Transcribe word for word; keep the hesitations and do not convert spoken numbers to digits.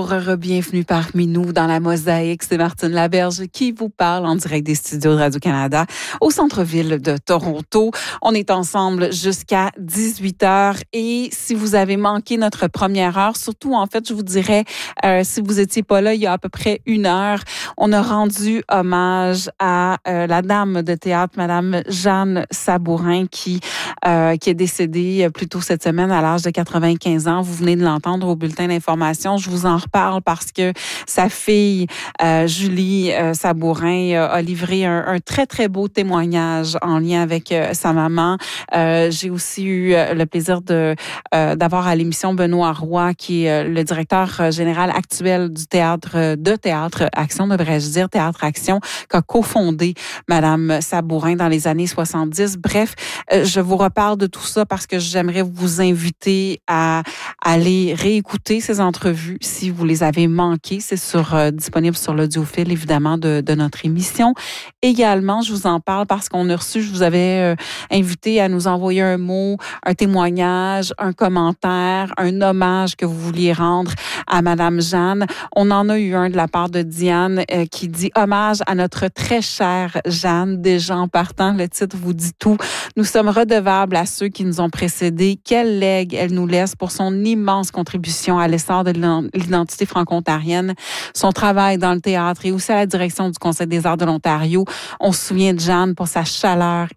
Bonjour, bienvenue parmi nous dans la Mosaïque. C'est Martine Laberge qui vous parle en direct des studios de Radio-Canada au centre-ville de Toronto. On est ensemble jusqu'à dix-huit heures et si vous avez manqué notre première heure, surtout en fait, je vous dirais, euh, si vous étiez pas là il y a à peu près une heure, on a rendu hommage à euh, la dame de théâtre, Madame Jeanne Sabourin, qui, euh, qui est décédée plus tôt cette semaine à l'âge de quatre-vingt-quinze ans. Vous venez de l'entendre au bulletin d'information. Je vous en reparle parce que sa fille, euh, Julie euh, Sabourin, euh, a livré un, un très, très beau témoignage en lien avec euh, sa maman. Euh, j'ai aussi eu le plaisir de euh, d'avoir à l'émission Benoît Roy, qui est le directeur général actuel du théâtre de Théâtre Action, devrais-je dire, Théâtre Action, qu'a cofondé Madame Sabourin dans les années soixante-dix. Bref, euh, je vous reparle de tout ça parce que j'aimerais vous inviter à aller réécouter ces entrevues si vous les avez manquées. C'est sur euh, disponible sur l'audiophile, évidemment, de, de notre émission. Également, je vous en parle parce qu'on a reçu, je vous avais euh, invité à nous envoyer un mot, un témoignage, un commentaire, un hommage que vous vouliez rendre à Madame Jeanne. On en a eu un de la part de Diane euh, qui dit « Hommage à notre très chère Jeanne ». Déjà en partant, le titre vous dit tout. Nous sommes redevables à ceux qui nous ont précédés. Quel legs elle nous laisse pour son immense contribution à l'essor de l'identité franco-ontarienne, son travail dans le théâtre et aussi à la direction du Conseil des arts de l'Ontario. On se souvient de Jeanne pour sa chaleur